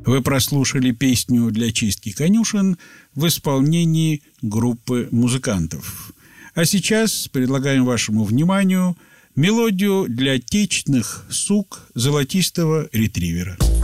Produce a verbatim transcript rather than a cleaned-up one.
Вы прослушали песню «Для чистки конюшен» в исполнении группы музыкантов. А сейчас предлагаем вашему вниманию мелодию для течных сук золотистого ретривера.